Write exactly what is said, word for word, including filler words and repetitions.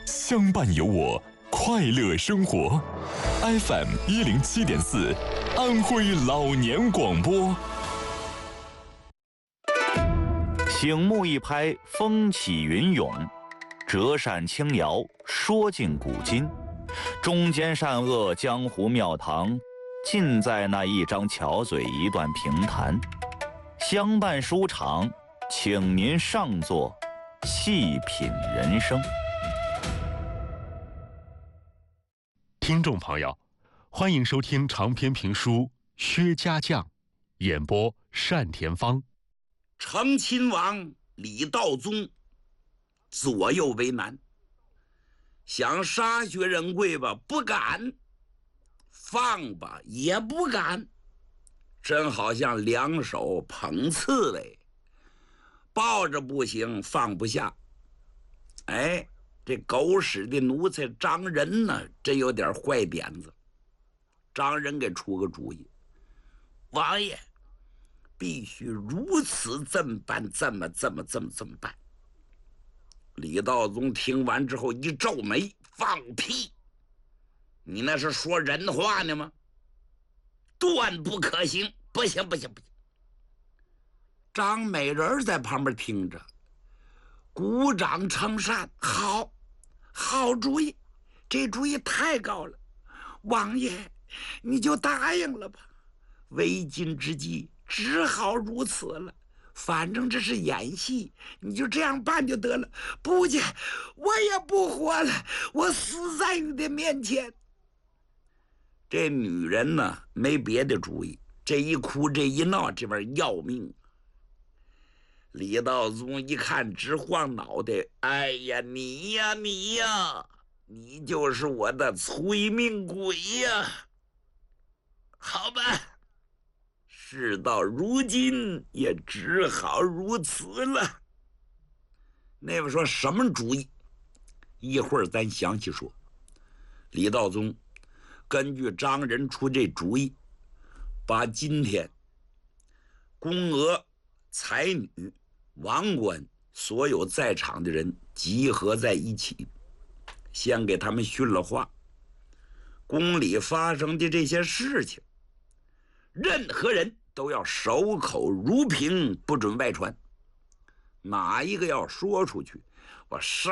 相伴有我，快乐生活。F M 一零七点四，安徽老年广播。 醒目一拍，风起云涌；折扇轻摇，说尽古今。中间善恶，江湖庙堂，尽在那一张巧嘴，一段评弹。相伴书场，请您上座，细品人生。 听众朋友，欢迎收听长篇评书《薛家将》，演播单田芳。 成亲王李道宗左右为难，想杀薛仁贵吧不敢，放吧也不敢，真好像两手捧刺猬，抱着不行，放不下。哎，这狗屎的奴才张仁呢，真有点坏点子。张仁给出个主意，王爷必须如此这么办，这么这么这么这么办。李道宗听完之后一皱眉，放屁！你那是说人话呢吗？断不可行，不行不行不行！张美人在旁边听着，鼓掌称善，好，好主意，这主意太高了，王爷你就答应了吧。为今之计，只好如此了。反正这是演戏，你就这样办就得了。不去，我也不活了，我死在你的面前。这女人呢，没别的主意，这一哭这一闹，这玩意要命。李道宗一看直晃脑袋，哎呀，你呀你呀，你就是我的催命鬼呀！好吧，事到如今也只好如此了。那位说什么主意？一会儿咱详细说。李道宗根据张仁出这主意，把今天宫娥、才女、王官所有在场的人集合在一起，先给他们训了话。宫里发生的这些事情，任何人都要守口如瓶，不准外传。哪一个要说出去，我杀